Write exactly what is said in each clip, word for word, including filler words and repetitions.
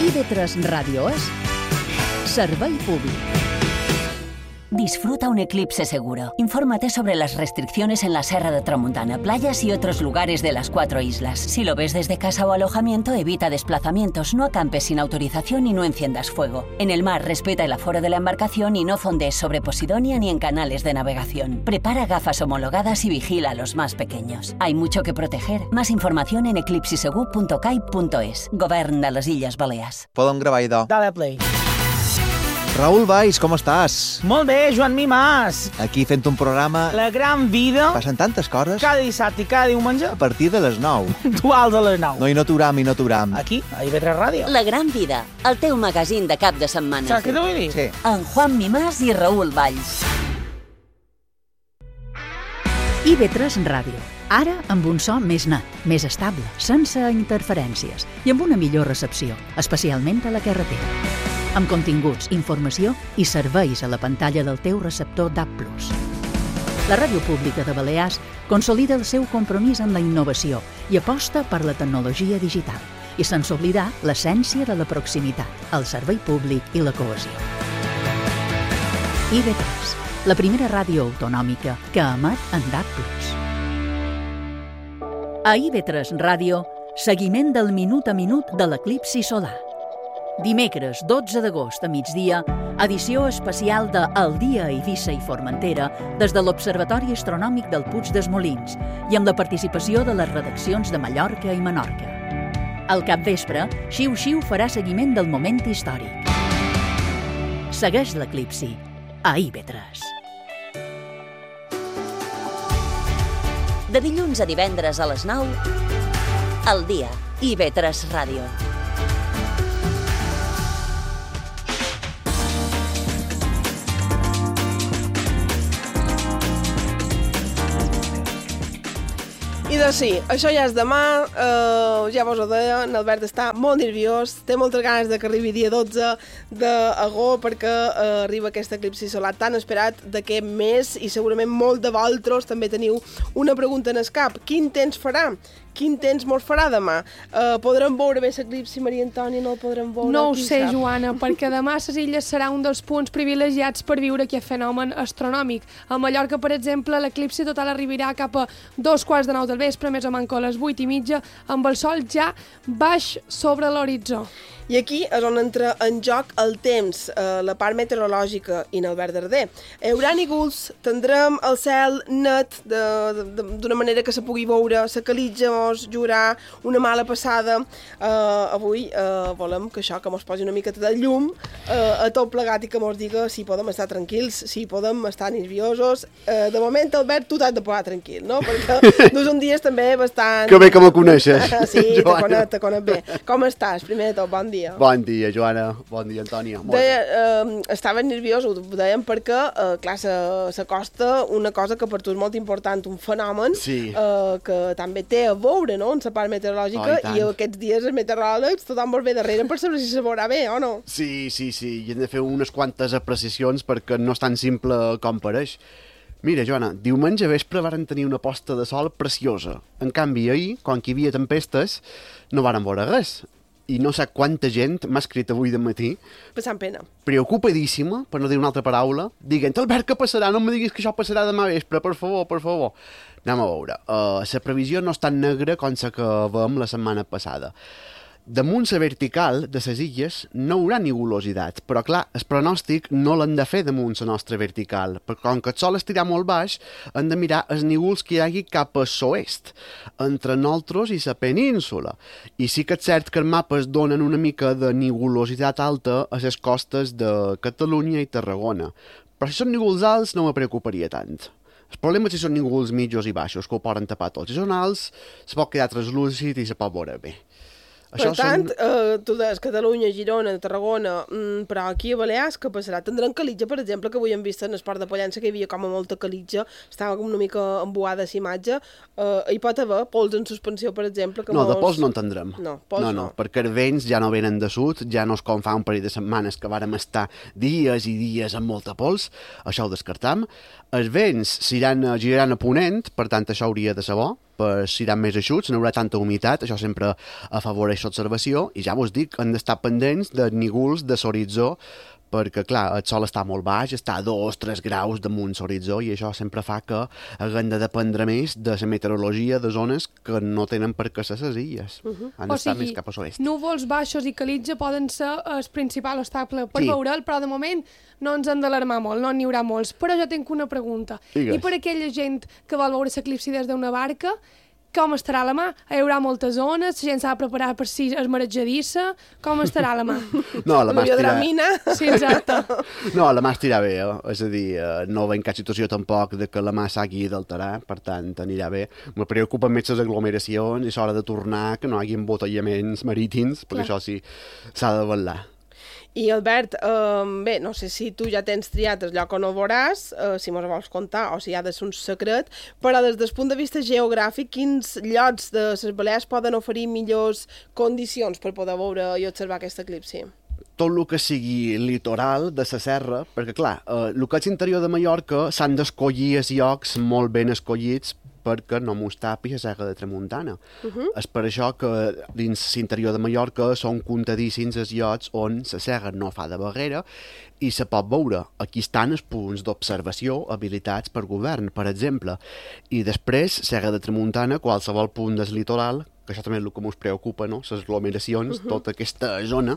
I V tres Radio es servei públic. Disfruta un eclipse seguro. Infórmate sobre las restricciones en la Serra de Tramuntana, playas y otros lugares de las cuatro islas. Si lo ves desde casa o alojamiento, evita desplazamientos, no acampes sin autorización y no enciendas fuego. En el mar, respeta el aforo de la embarcación y no fondees sobre Posidonia ni en canales de navegación. Prepara gafas homologadas y vigila a los más pequeños. Hay mucho que proteger. Más información en eclipsisegur punto cai punto es. Govern de les Illes Balears. Podem gravar, idò. Dale play. Raül Valls, com estàs? Molt bé, Joan Mimàs. Aquí fent un programa... La gran vida. Passen tantes coses. Cada dissabte i cada diumenge. A partir de les nou. Duals a les nou. No, i no t'uram, i no t'uram. Aquí, a I V tres Ràdio. La gran vida, el teu magazín de cap de setmana. Saps què t'ho vull dir? Sí. Amb Juan Mimàs i Raül Valls. I V tres Ràdio. Ara amb un so més net, més estable, sense interferències i amb una millor recepció, especialment a la carretera. Amb continguts, informació i serveis a la pantalla del teu receptor D A B plus. La Ràdio Pública de Balears consolida el seu compromís amb la innovació i aposta per la tecnologia digital i sense oblidar l'essència de la proximitat, el servei públic i la cohesió. I V tres, la primera ràdio autonòmica que emet en D A B plus. A I V tres Ràdio, seguiment del minut a minut de l'eclipsi solar. Dimecres dotze d'agost a migdia, edició especial de El dia a Eivissa i Formentera des de l'Observatori Astronòmic del Puig dels Molins i amb la participació de les redaccions de Mallorca i Menorca. Al capvespre, Xiu Xiu farà seguiment del moment històric. Segueix l'eclipsi a I V tres. De dilluns a divendres a les nou, El dia, I V tres Ràdio. I doncs sí, això ja és demà, eh, ja vos ho deia, en Albert està molt nerviós, té moltes ganes de que arribi dia dotze d'agost perquè eh, arriba aquest eclipsi solar tan esperat d'aquest mes i segurament molt de vosaltres també teniu una pregunta en el cap. Quin temps farà? Quin temps mos farà demà? Uh, podrem veure bé l'eclipsi, Maria Antònia? No el podrem veure? No ho Qui sé, sap? Joana, perquè demà a les illes serà un dels punts privilegiats per viure aquest fenomen astronòmic. A Mallorca, per exemple, l'eclipsi total arribarà cap a dos quarts de nou del vespre, més o menys a les vuit i mitja, amb el sol ja baix sobre l'horitzó. I aquí és on entra en joc el temps, eh, la part meteorològica i en Albert Darder. Hi haurà núvols, tindrem el cel net d'una manera que se pugui veure, la calitja mos jugarà una mala passada. Eh, avui eh, volem que això, que mos posi una miqueta de llum eh, a tot plegat i que mos diga si podem estar tranquils, si podem estar nerviosos. Eh, de moment, Albert, tu t'has de posar tranquil, no? Perquè dus un dies també bastant... Que bé que me coneixes, Sí, te Joana. conec, te conec bé. Com estàs? Primer de tot, bon dia. Bon dia, Joana. Bon dia, Antònia. Molt Deia, bé. eh, estava nerviós, ho dèiem perquè, eh, clar, s'acosta una cosa que per tu és molt important, un fenomen Sí. eh, que també té a veure, no?, en la part meteorològica, Oh, i tant. i aquests dies els meteoròlegs tothom vol bé darrere per saber si se veurà bé o no. Sí, sí, sí. I hem de fer unes quantes apreciacions perquè no és tan simple com pareix. Mira, Joana, diumenge vespre varen tenir una posta de sol preciosa. En canvi, ahir, quan hi havia tempestes, no varen veure res. I no sé quanta gent m'ha escrit avui de matí, Passant pena. preocupadíssima, per no dir una altra paraula, dient, Albert, què passarà? No em diguis que això passarà demà vespre, per favor, per favor. Anem a veure. Uh, la previsió no és tan negra com la que vam la setmana passada. Damunt la vertical de les illes no hi haurà nivulositat, però clar, el pronòstic no l'hem de fer damunt la nostra vertical, perquè com que el sol estirà molt baix, hem de mirar els nívols que hi hagi cap a l'oest, entre nosaltres i la península. I sí que és cert que els mapes donen una mica de nivulositat alta a les costes de Catalunya i Tarragona, però si són nívols alts no me preocuparia tant. El problema és si són nívols mitjos i baixos, que ho poden tapar tots. Si són alts, se pot quedar translúcid i se pot veure bé. Per Això tant, són... eh, tu deies Catalunya, Girona, Tarragona, mm, però aquí a Balears què passarà? Tindran calitja, per exemple, que avui hem vist en el Port de Pollença que hi havia com a molta calitja, estava com una mica embuada a imatge. Eh, hi pot haver pols en suspensió, per exemple? Que No, mos... de pols no en tindrem. No, pols no, no, no. perquè els vents ja no venen de sud, ja no és com fa un parell de setmanes que vàrem estar dies i dies amb molta pols, això ho descartam. Els vents s'iran, giraran a ponent, per tant això hauria de ser bo, per seran més eixuts, no hi haurà tanta humitat, això sempre afavoreix l'observació, i ja vos dic, hem d'estar pendents de nígols de l'horitzó, perquè, clar, el sol està molt baix, està a dos tres graus damunt l'horitzó, i això sempre fa que haguem de dependre més de la meteorologia de zones que no tenen per què ser les illes. Uh -huh. Han d'estar més cap a l'oest. Núvols baixos i calitja poden ser el principal obstacle per Sí. veure'l, però de moment no ens hem d'alarmar molt, no n'hi haurà molts. Però jo tinc una pregunta. Digues. I per aquella gent que vol veure l'eclipsi des d'una barca, com estarà la mà? Hi haurà moltes zones, la gent s'ha de preparar per si es maregadissa, com estarà la mà? No, la mà Potser estirà... dramina. Sí, exacte. No, la mà estirà bé, eh? És a dir, eh, no veiem cap situació tampoc de que la mà s'hagi d'alterar, per tant, anirà bé. Me preocupen més les aglomeracions i l'hora de tornar, que no hi hagi embotellaments marítims, perquè Clar. això sí, s'ha de vetllar. I Albert, eh, bé, no sé si tu ja tens triat el lloc on el veuràs, eh, si mos ho vols contar o si ha de ser un secret, però des del punt de vista geogràfic, quins llocs de les Balears poden oferir millors condicions per poder veure i observar aquest eclipsi? Tot el que sigui litoral de la serra, perquè clar, eh, el que és interior de Mallorca s'han d'escollir els llocs molt ben escollits perquè no mos tapi la serra de Tramuntana. Uh -huh. És per això que dins l'interior de Mallorca són comptadíssims els llocs on la serra no fa de barrera i se pot veure. Aquí estan els punts d'observació habilitats per govern, per exemple. I després, serra de Tramuntana, qualsevol punt del litoral, que això també és el que ens preocupa, no? Les aglomeracions, uh -huh. tota aquesta zona,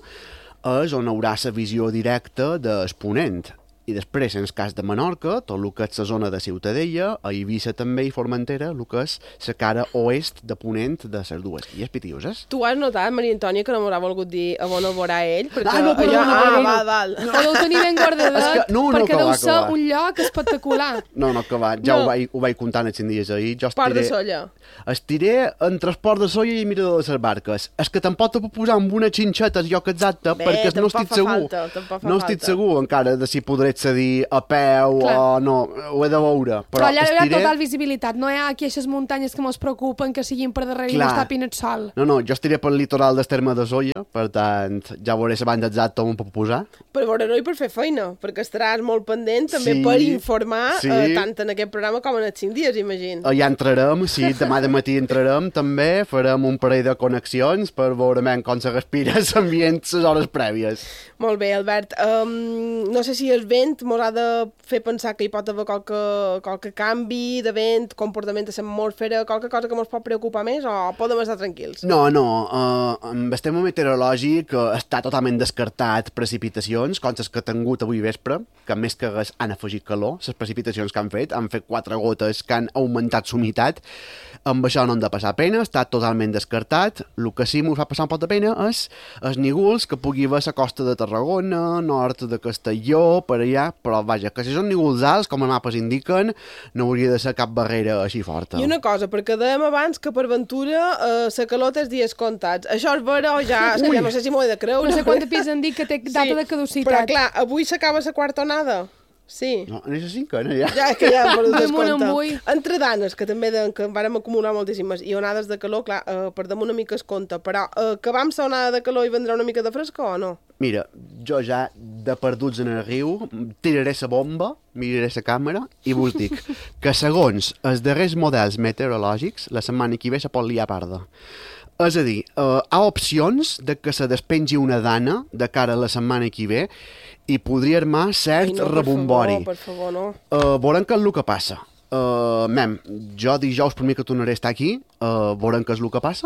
és on haurà la visió directa del ponent. I després, en el cas de Menorca, tot el que és la zona de Ciutadella, a Eivissa també i Formentera, el que és la cara oest de ponent de les dues illes Pitiuses. Tu has notat, Maria Antònia, que no m'haurà volgut dir a on el veurà ell? Perquè Ah, no, perdona, allò- perdona. Ah, va, val. No. Ho deu tenir ben guardadet, És que- no, no, perquè que deu va, que ser va. un lloc espectacular. No, no, que va, ja No. ho, vaig, ho vaig comptant els cinc dies ahir. Jo Port de estiré, Solla. estiré en transport de soia i mirador de les barques. És que tampoc te puc posar amb una xinxeta el lloc exacte, Bé, perquè no tampoc estic fa segur. falta, tampoc fa no estic falta. segur encara de si podré accedir a peu Clar. o no, ho he de veure. Però, Però, allà hi haurà estiré... total visibilitat. No hi ha aquí aquestes muntanyes que mos preocupen que siguin per darrere i Clar. no es tapin el sol. No, no, jo estiré pel litoral del terme de Solla, per tant, ja veuré la banda exacta on em puc posar. Per veure-ho i per fer feina, perquè estaràs molt pendent també Sí, per informar sí. eh, tant en aquest programa com en els cinc dies, imagino. Ja entrarem, sí, demà de matí entrarem també, farem un parell de connexions per veure men com se respira l'ambient les hores prèvies. Molt bé, Albert. Um, no sé si el vent mos ha de fer pensar que hi pot haver qualque, qualque canvi de vent, comportament de l'atmosfera, qualque cosa que mos pot preocupar més o podem estar tranquils? No, no, uh, amb el tema meteorològic uh, està totalment descartat precipitacions, com les que he tingut avui vespre, que més que res han afegit calor, les precipitacions que han fet, han fet quatre gotes que han augmentat l'humitat, amb això no han de passar pena, està totalment descartat. El que sí m'ho fa passar un poc de pena és els nígols que pugui haver a la costa de Tarragona, nord de Castelló, per allà, però vaja, que si són nígols alts, com els mapes indiquen, no hauria de ser cap barrera així forta. I una cosa, perquè dèiem abans que per ventura eh, la calor té els dies comptats. Això és vera o ja, és que ja no sé si m'ho he de creure. No sé quant de pis han dit que té data Sí, de caducitat. Però clar, avui s'acaba la quarta onada. Sí. No, en aquesta cinquena ja. Ja, és que ja hem perdut el Damunt en compte. vull. Entre danes, que també de, que vàrem acumular moltíssimes, i onades de calor, clar, eh, perdem una mica el compte, però eh, que vam ser onada de calor i vendrà una mica de fresca o no? Mira, jo ja, de perduts en el riu, tiraré la bomba, miraré la càmera i vos dic que segons els darrers models meteorològics, la setmana que ve se pot liar parda. És a dir, eh, hi ha opcions de que se despengi una dana de cara a la setmana que ve i podria armar cert Ai, no, per rebombori. favor, per favor, no. Uh, veurem què és el que passa. Uh, mem, jo dijous per mi que tornaré a estar aquí, uh, veurem què és el que passa.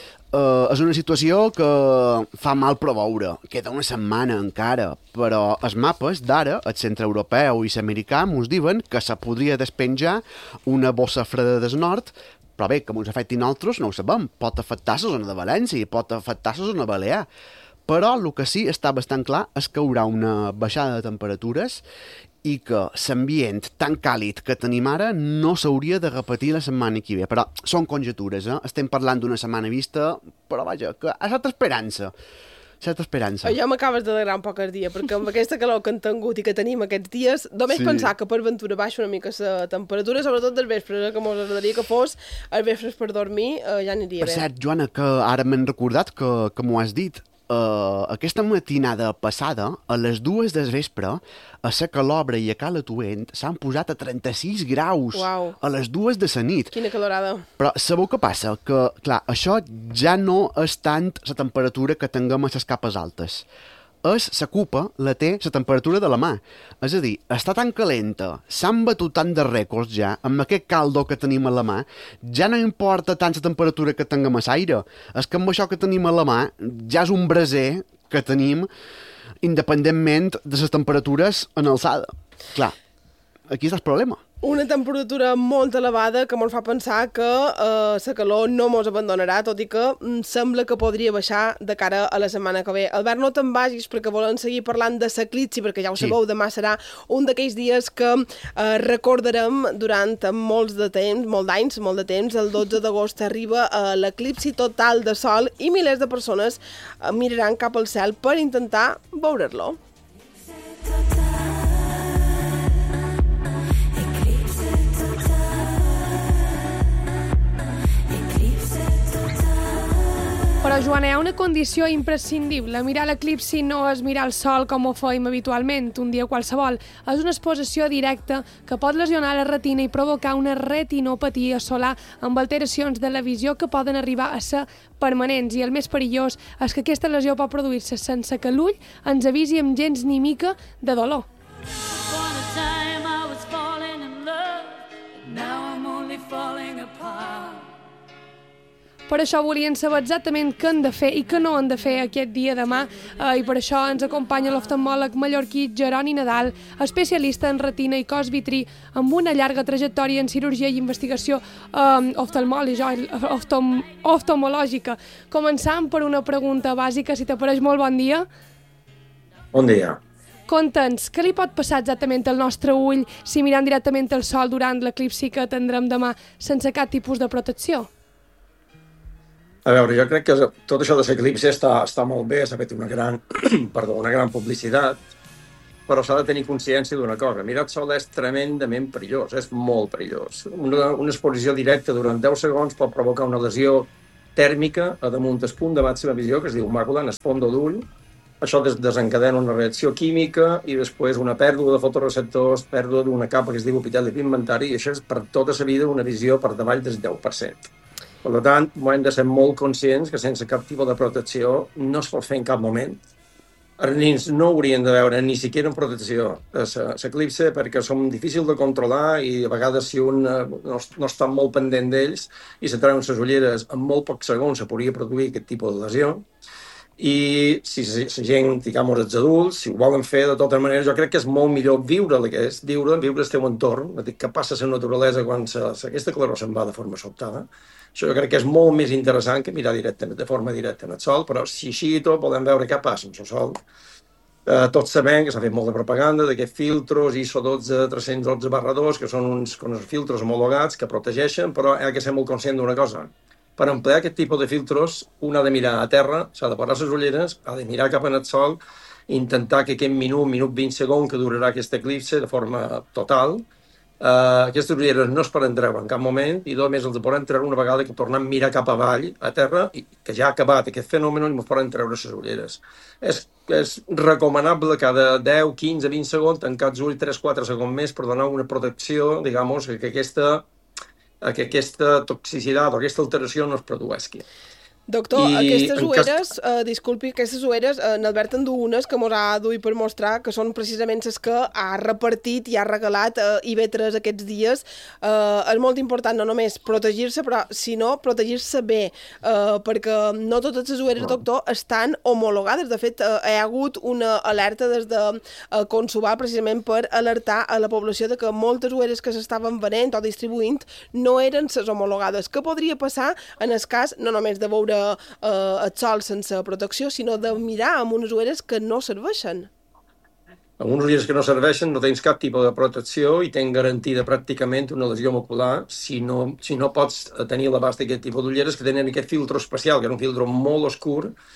Uh, és una situació que fa mal preveure. Queda una setmana encara, però els mapes d'ara, el centre europeu i l'americà, ens diuen que se podria despenjar una bossa freda del nord, però bé, que ens afecti nosaltres no ho sabem. Pot afectar la zona de València i pot afectar la zona balear. Però el que sí està bastant clar és que hi haurà una baixada de temperatures i que l'ambient tan càlid que tenim ara no s'hauria de repetir la setmana que ve. Però són conjectures, eh? Estem parlant d'una setmana vista, però vaja, que ha certa esperança. Certa esperança. Ja m'acabes d'alegrar un poc el dia, perquè amb aquesta calor que han tingut i que tenim aquests dies, només Sí. pensar que per ventura baixa una mica la temperatura, sobretot dels vespres, eh, que mos agradaria que fos els vespres per dormir, eh, ja aniria Per bé. cert, Joana, que ara m'he recordat que, que m'ho has dit. uh, aquesta matinada passada, a les dues del vespre, a la Calobra i a Cala Tuent s'han posat a trenta-sis graus. Uau. A les dues de la nit. Quina calorada. Però sabeu què passa? Que, clar, això ja no és tant la temperatura que tinguem a les capes altes. És la cupa, la té, la temperatura de la mà. És a dir, està tan calenta, s'han batut tant de rècords ja, amb aquest caldo que tenim a la mà, ja no importa tant la temperatura que tinguem a l'aire. És que amb això que tenim a la mà ja és un braser que tenim independentment de les temperatures en alçada. Clar, aquí està el problema. Una temperatura molt elevada que ens fa pensar que eh, la calor no mos abandonarà, tot i que mm, sembla que podria baixar de cara a la setmana que ve. Albert, no te'n vagis perquè volem seguir parlant de l'eclipsi, perquè ja ho sabeu, sí. Demà serà un d'aquells dies que eh, recordarem durant molts de temps, molt d'anys, molt de temps. El dotze d'agost arriba eh, l'eclipsi total de sol i milers de persones eh, miraran cap al cel per intentar veure-lo. Però, Joana, hi ha una condició imprescindible. Mirar l'eclipsi no és mirar el sol com ho fèiem habitualment, un dia qualsevol. És una exposició directa que pot lesionar la retina i provocar una retinopatia solar amb alteracions de la visió que poden arribar a ser permanents. I el més perillós és que aquesta lesió pot produir-se sense que l'ull ens avisi amb gens ni mica de dolor. Per això volien saber exactament què han de fer i què no han de fer aquest dia demà eh, i per això ens acompanya l'oftalmòleg mallorquí Jeroni Nadal, especialista en retina i cos vitrí, amb una llarga trajectòria en cirurgia i investigació eh, oftalmològica. oftalmològica. Començant per una pregunta bàsica, si t'apareix. Molt bon dia. Bon dia. Conta'ns, què li pot passar exactament al nostre ull si mirant directament el sol durant l'eclipsi que tindrem demà sense cap tipus de protecció? A veure, jo crec que tot això de l'eclipsi està, està molt bé, s'ha fet una gran, perdó, una gran publicitat, però s'ha de tenir consciència d'una cosa. Mirar el sol és tremendament perillós, és molt perillós. Una, una exposició directa durant deu segons pot provocar una lesió tèrmica a damunt del punt de màxima visió, que es diu màcula, en el fondo d'ull. Això des desencadena una reacció química i després una pèrdua de fotoreceptors, pèrdua d'una capa que es diu epiteli pigmentari, i això és per tota la vida una visió per davall del deu per cent. Per tant, hem de ser molt conscients que sense cap tipus de protecció no es pot fer en cap moment. Els nens no haurien de veure ni siquiera en protecció l'eclipsi perquè són difícils de controlar i a vegades si un no, no està molt pendent d'ells i se treuen les ulleres en molt pocs segons se podria produir aquest tipus de lesió. I si la gent, diguem, els adults, si ho volen fer de totes maneres, jo crec que és molt millor viure el que és, viure, viure el teu entorn, què passa a la naturalesa quan sa, sa, aquesta claror se'n va de forma sobtada. Això jo crec que és molt més interessant que mirar directament, de forma directa en el sol, però si així i tot podem veure què passa amb el sol. Eh, tots sabem que s'ha fet molta propaganda d'aquests filtros I S O dotze tres-cents dotze barra dos, que són uns, uns filtros homologats que protegeixen, però ha de ser molt conscient d'una cosa. Per emplear aquest tipus de filtros, un ha de mirar a terra, s'ha de parar les ulleres, ha de mirar cap en el sol, intentar que aquest minut, minut vint segons que durarà aquest eclipsi de forma total, uh, aquestes ulleres no es poden treure en cap moment i només els poden treure una vegada que tornem a mirar cap avall, a terra, i que ja ha acabat aquest fenomen i ens poden treure les ulleres. És, és recomanable cada deu, quinze, vint segons, tancar els ulls tres quatre segons més per donar una protecció, diguem, que aquesta que aquesta toxicitat o aquesta alteració no es produeixi. Doctor, I aquestes ulleres, cas... eh, disculpi, aquestes ulleres, eh, n'Albert en du unes que mos ha duit per mostrar que són precisament les que ha repartit i ha regalat eh, I V tres aquests dies. Eh, és molt important no només protegir-se, però sinó protegir-se bé, eh, perquè no totes les ulleres, no. doctor, estan homologades. De fet, eh, hi ha hagut una alerta des de eh, Consubar precisament per alertar a la població de que moltes ulleres que s'estaven venent o distribuint no eren les homologades. Què podria passar en el cas, no només de veure Uh, el sol sense protecció, sinó de mirar amb unes ulleres que no serveixen? Amb unes ulleres que no serveixen no tens cap tipus de protecció i tens garantida pràcticament una lesió macular si no, si no pots tenir l'abast d'aquest tipus d'ulleres que tenen aquest filtro especial, que és un filtro molt oscur,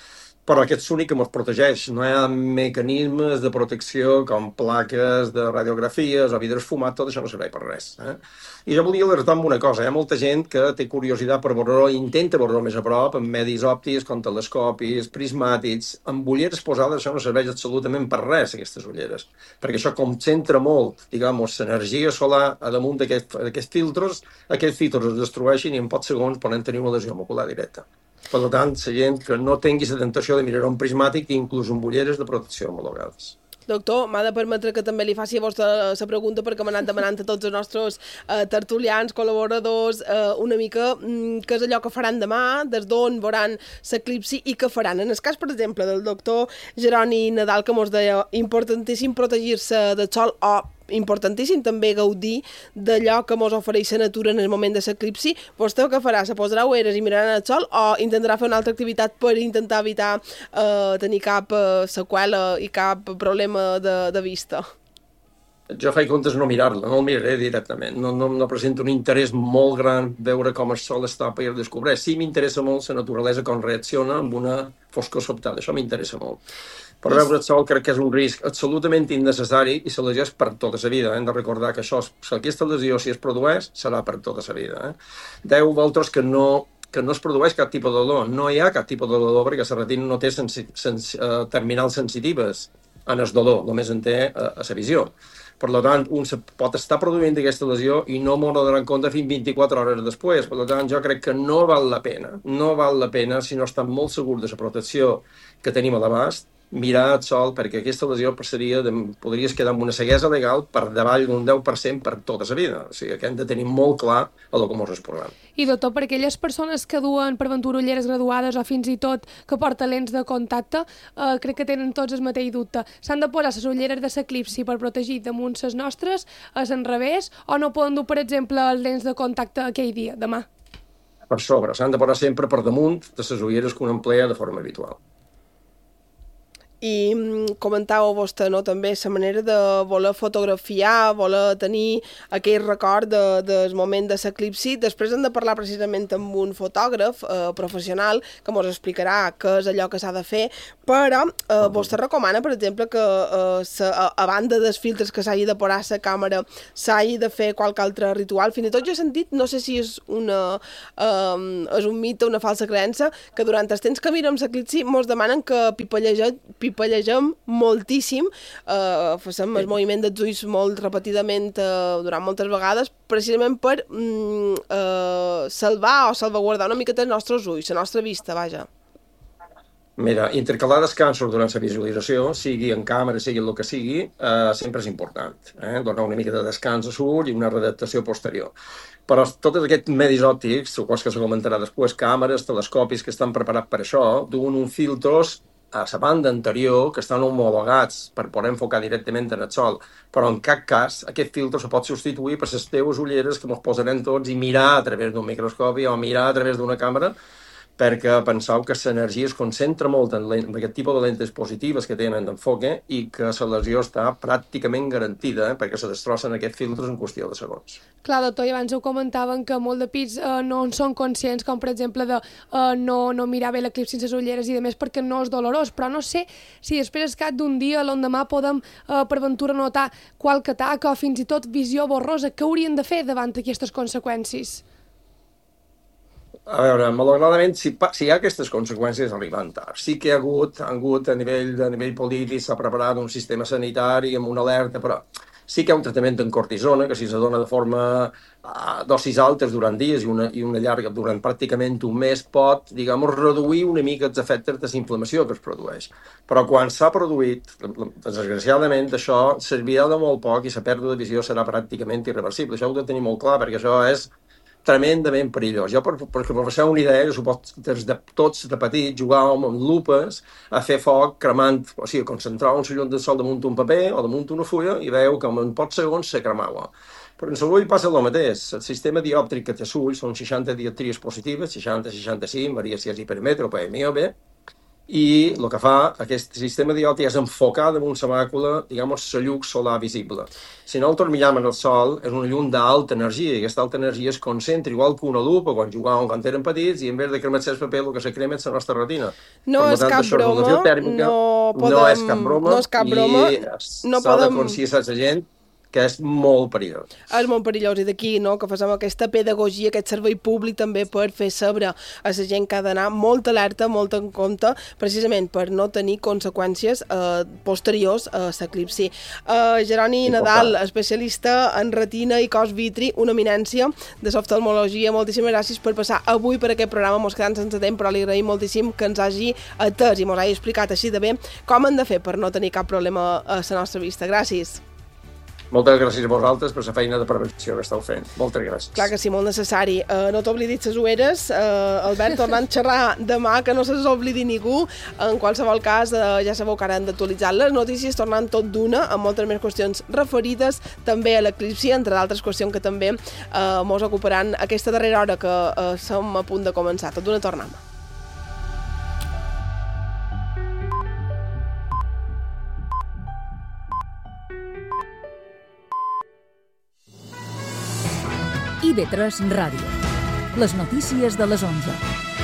però aquest és l'únic que ens protegeix. No hi ha mecanismes de protecció com plaques de radiografies o vidres fumats, tot això no serveix per res. Eh? I jo volia alertar amb una cosa, hi ha molta gent que té curiositat per veure-ho, intenta veure-ho més a prop, amb medis òptics, com telescopis, prismàtics, amb ulleres posades, això no serveix absolutament per res, aquestes ulleres, perquè això concentra molt, digamos, l'energia solar a damunt d'aquests filtres, aquests filtres es destrueixen i en pocs segons poden tenir una lesió ocular directa. Per tant, la gent que no tingui la tentació de mirar un prismàtic, inclús amb ulleres de protecció homologades. Doctor, m'ha de permetre que també li faci a vostè la pregunta perquè m'ha anat demanant a tots els nostres eh, tertulians, col·laboradors, eh, una mica mm, què és allò que faran demà, des d'on veuran l'eclipsi i què faran. En el cas, per exemple, del doctor Jeroni Nadal, que mos deia importantíssim protegir-se del sol o importantíssim també gaudir d'allò que mos ofereix la natura en el moment de l'eclipsi. Vostè què farà? Se posarà ulleres i mirarà el sol o intentarà fer una altra activitat per intentar evitar eh, tenir cap eh, seqüela i cap problema de, de vista? Jo faig comptes no mirar-la, no el miraré directament. No, no, no presento un interès molt gran veure com el sol està per descobrir. Sí m'interessa molt la naturalesa, com reacciona amb una foscor sobtada. Això m'interessa molt. Però veure el sol crec que és un risc absolutament innecessari i la lesió és per tota la vida. Hem de recordar que això, si aquesta lesió si es produeix, serà per tota la vida. Eh? Deu vosaltres que no, que no es produeix cap tipus de dolor. No hi ha cap tipus de dolor perquè la retina no té sensi, sens, uh, terminals sensitives en el dolor, només en té uh, a la visió. Per tant, un se pot estar produint aquesta lesió i no m'ho donar en compte fins vint-i-quatre hores després. Per tant, jo crec que no val la pena, no val la pena, si no estem molt segurs de la protecció que tenim a l'abast, mirar el sol, perquè aquesta lesió seria de, podries quedar amb una ceguesa legal per davall d'un deu per cent per tota la vida. O sigui, que hem de tenir molt clar a lo que ens exposem. I, doctor, per aquelles persones que duen per ventura ulleres graduades o fins i tot que porten lents de contacte, eh, crec que tenen tots el mateix dubte. S'han de posar les ulleres de l'eclipsi per protegir damunt les nostres, a l'enrevés, o no poden dur, per exemple, els lents de contacte aquell dia, demà? Per sobre, s'han de posar sempre per damunt de les ulleres que un emplea de forma habitual. I comentàveu vostè, no?, també la manera de voler fotografiar, voler tenir aquell record de, del moment de l'eclipsi. Després hem de parlar precisament amb un fotògraf eh, professional que ens explicarà què és allò que s'ha de fer, però eh, vostè recomana, per exemple, que eh, sa, a, a banda dels filtres que s'hagi de posar a la càmera s'hagi de fer qualque altre ritual. Fins i tot jo he sentit, no sé si és, una, eh, és un mite o una falsa creença, que durant el temps que mirem l'eclipsi ens demanen que pipallegem pallegem moltíssim, eh, fem el moviment dels ulls molt repetidament eh, durant moltes vegades, precisament per mm, eh, salvar o salvaguardar una miqueta els nostres ulls, la nostra vista, vaja. Mira, intercalar descansos durant la visualització, sigui en càmera, sigui el que sigui, eh, sempre és important. Eh? Donar una mica de descans a l'ull i una readaptació posterior. Però tots aquests medis òptics, o cos que se comentarà després, càmeres, telescopis que estan preparats per això, duen uns filtros a la banda anterior que estan homologats per poder enfocar directament en el sol, però en cap cas aquest filtre se pot substituir per les teves ulleres que ens posarem tots i mirar a través d'un microscopi o mirar a través d'una càmera, perquè penseu que l'energia es concentra molt en, en aquest tipus de lentes positives que tenen d'enfoque i que la lesió està pràcticament garantida, eh, perquè se destrossen aquests filtres en qüestió de segons. Clar, doctor, i abans ho comentaven que molt de pits eh, no en són conscients, com per exemple de eh, no, no mirar bé l'eclipsi sense les ulleres i demés perquè no és dolorós, però no sé si després al cap d'un dia, l'endemà podem eh, per ventura notar qualque taca o fins i tot visió borrosa. Què haurien de fer davant d'aquestes conseqüències? A veure, malauradament, si, si hi ha aquestes conseqüències, arriben tard. Sí que hi ha hagut, ha hagut a nivell, a nivell polític, s'ha preparat un sistema sanitari amb una alerta, però sí que hi ha un tractament en cortisona, que si se dona de forma a dosis altes durant dies i una, i una llarga durant pràcticament un mes, pot, diguem, reduir una mica els efectes de la inflamació que es produeix. Però quan s'ha produït, desgraciadament, això servirà de molt poc i la pèrdua de visió serà pràcticament irreversible. Això ho heu de tenir molt clar, perquè això és tremendament perillós. Jo, per, per, per fer una idea, jo suposo des de tots de petit jugàvem amb lupes a fer foc cremant, o sigui, concentràvem la llum del sol damunt un paper o damunt una fulla i veieu que en pocs segons se cremava. Però en l'ull passa el mateix. El sistema diòptric que té l'ull són seixanta dioptries positives, seixanta, seixanta-cinc, varia si és hipermetre o miope, i el que fa aquest sistema diòptic és enfocar damunt la màcula, digamos, la llum solar visible. Si no el tormillam en el sol, és una llum d'alta energia, i aquesta alta energia es concentra igual que una lupa quan jugàvem quan érem petits, i en vez de cremar-se el paper, el que se crema és la nostra retina. No és cap broma, no podem... No és cap broma, no és cap broma, i no s'ha de podem... conscienciar la gent que és molt perillós. És molt perillós, i d'aquí no, que fem aquesta pedagogia, aquest servei públic també per fer saber a la gent que ha d'anar molt alerta, molt en compte, precisament per no tenir conseqüències eh, posteriors a l'eclipsi. Eh, Jeroni Nadal, especialista en retina i cos vitri, una eminència de l'oftalmologia, moltíssimes gràcies per passar avui per aquest programa. Mos quedant sense temps, però li agraïm moltíssim que ens hagi atès i mos hagi explicat així de bé com hem de fer per no tenir cap problema a la nostra vista. Gràcies. Moltes gràcies a vosaltres per la feina de prevenció que esteu fent. Moltes gràcies. Clar que sí, molt necessari. Uh, no t'oblidis les ulleres. Uh, Albert, tornant a xerrar demà, que no se oblidi ningú. En qualsevol cas, uh, ja sabeu que ara han d'actualitzar les notícies, tornant tot d'una, amb moltes més qüestions referides també a l'eclipsi, entre d'altres qüestions que també uh, mos ocuparan aquesta darrera hora que uh, som a punt de començar. Tot d'una tornem. I V tres Ràdio. Les notícies de les onze.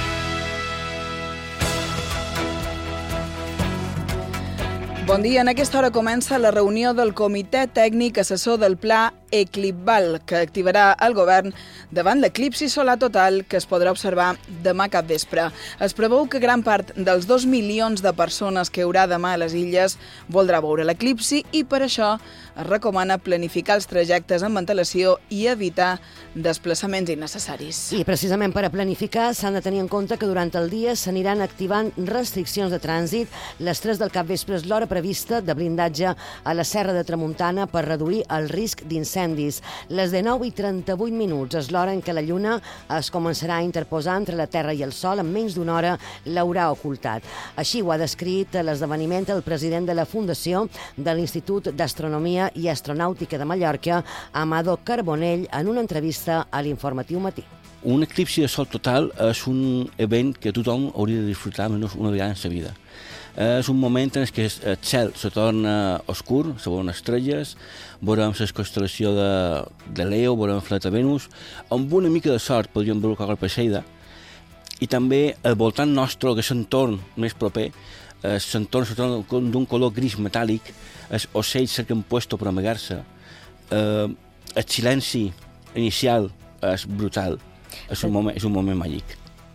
Bon dia. En aquesta hora comença la reunió del Comitè Tècnic Assessor del Pla Eclipval, que activarà el govern davant l'eclipsi solar total que es podrà observar demà cap vespre. Es preveu que gran part dels dos milions de persones que hi haurà demà a les illes voldrà veure l'eclipsi, i per això es recomana planificar els trajectes amb antelació i evitar desplaçaments innecessaris. I precisament per a planificar s'han de tenir en compte que durant el dia s'aniran activant restriccions de trànsit. Les tres del capvespre és l'hora prevista de blindatge a la Serra de Tramuntana per reduir el risc d'incendis. Les dinou i trenta-vuit minuts és l'hora en què la lluna es començarà a interposar entre la Terra i el Sol. En menys d'una hora l'haurà ocultat. Així ho ha descrit l'esdeveniment el president de la Fundació de l'Institut d'Astronomia i Astronàutica de Mallorca, Amado Carbonell, en una entrevista a l'Informatiu Matí. Un eclipsi de sol total és un event que tothom hauria de disfrutar almenys una vegada en sa vida. És un moment en què el cel se torna oscur, se veuen estrelles, veurem la constel·lació de, de Leo, veurem el planeta Venus, amb una mica de sort podríem veure qualque Perseida, i també al voltant nostre, que és l'entorn més proper, l'entorn d'un color gris metàl·lic, els ocells s'han puesto per amagar-se, eh, el silenci inicial és brutal, és un moment, és un moment màgic.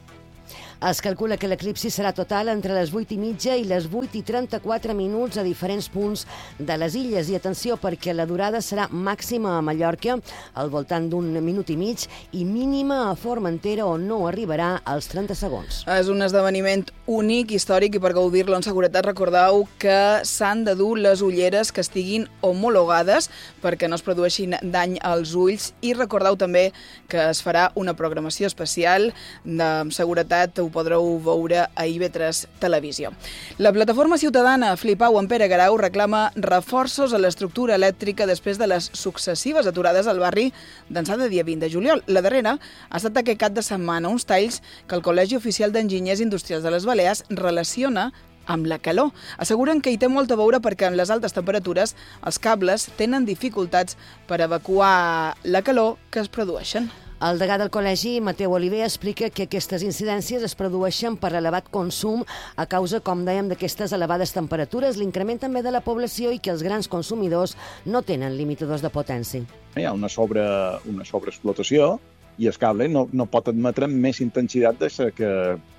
Es calcula que l'eclipsi serà total entre les vuit i mitja i les vuit i trenta-quatre minuts a diferents punts de les illes. I atenció, perquè la durada serà màxima a Mallorca, al voltant d'un minut i mig, i mínima a Formentera, on no arribarà als trenta segons. És un esdeveniment únic, històric, i per gaudir-lo en seguretat recordeu que s'han de dur les ulleres que estiguin homologades perquè no es produeixin dany als ulls, i recordeu també que es farà una programació especial de seguretat. Ho podreu veure a I V tres Televisió. La plataforma ciutadana Flipau en Pere Garau reclama reforços a l'estructura elèctrica després de les successives aturades al barri d'ençà de dia vint de juliol. La darrera ha estat aquest cap de setmana, uns talls que el Col·legi Oficial d'Enginyers Industrials de les Balears relaciona amb la calor. Asseguren que hi té molt a veure perquè amb les altes temperatures els cables tenen dificultats per evacuar la calor que es produeixen. El degà del col·legi, Mateu Oliver, explica que aquestes incidències es produeixen per l'elevat consum a causa, com dèiem, d'aquestes elevades temperatures, l'increment també de la població i que els grans consumidors no tenen limitadors de potència. Hi ha una, sobre, una sobreexplotació i el cable no, no pot admetre més intensitat de la que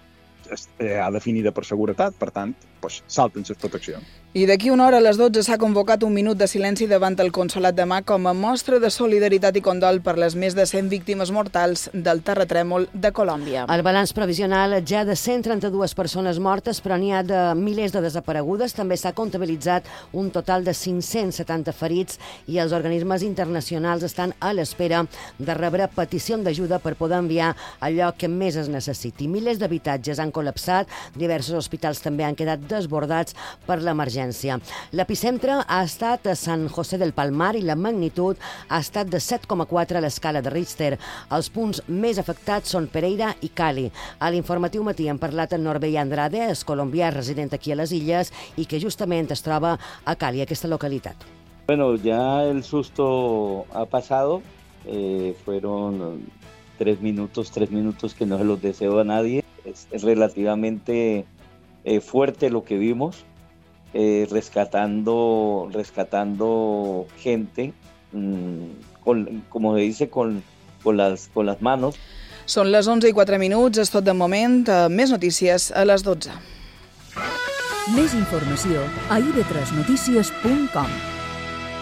ha definida per seguretat, per tant, doncs, salten les proteccions. I d'aquí una hora a les dotze s'ha convocat un minut de silenci davant el Consolat de Mar com a mostra de solidaritat i condol per les més de cent víctimes mortals del terratrèmol de Colòmbia. El balanç provisional ja de cent trenta-dues persones mortes, però n'hi ha de milers de desaparegudes. També s'ha comptabilitzat un total de cinc-cents setanta ferits i els organismes internacionals estan a l'espera de rebre petició d'ajuda per poder enviar allò que més es necessiti. Milers d'habitatges han col·lapsat, diversos hospitals també han quedat desbordats per l'emergència. d'emergència. L'epicentre ha estat a San José del Palmar i la magnitud ha estat de set coma quatre a l'escala de Richter. Els punts més afectats són Pereira i Cali. A l'informatiu matí hem parlat amb Norbey Andrade, és colombià resident aquí a les Illes i que justament es troba a Cali, aquesta localitat. Bueno, ya el susto ha pasado, eh, fueron tres minutos, tres minutos que no se los deseo a nadie. Es, es relativamente eh, fuerte lo que vimos, eh, rescatando, rescatando gente, mmm, con, como se dice, con, con, las, con las manos. Són les onze i quatre minuts, és tot de moment. Més notícies a les dotze. Més informació a i ve tres notícies punt com.